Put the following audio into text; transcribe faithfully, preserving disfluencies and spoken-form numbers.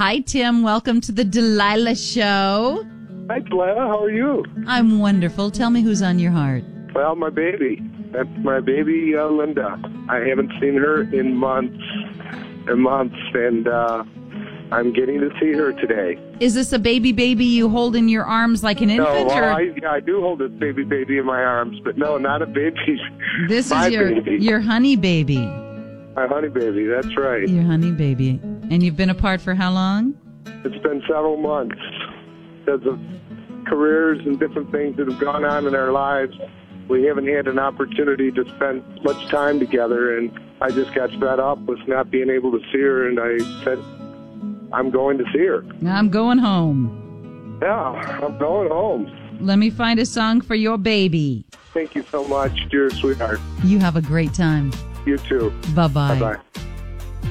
Hi, Tim. Welcome to the Delilah Show. Hi, Delilah. How are you? I'm wonderful. Tell me who's on your heart. Well, my baby. That's my baby, uh, Linda. I haven't seen her in months and months, and uh, I'm getting to see her today. Is this a baby baby you hold in your arms like an infant? No, well, or? I, yeah, I do hold a baby baby in my arms, but no, not a baby. This my is your baby. your honey baby. My honey baby, that's right. Your honey baby. And you've been apart for how long? It's been several months because of careers and different things that have gone on in our lives. We haven't had an opportunity to spend much time together, and I just got fed up with not being able to see her, and I said, I'm going to see her. I'm going home. Yeah, I'm going home. Let me find a song for your baby. Thank you so much, dear sweetheart. You have a great time. You too. Bye-bye. Bye-bye.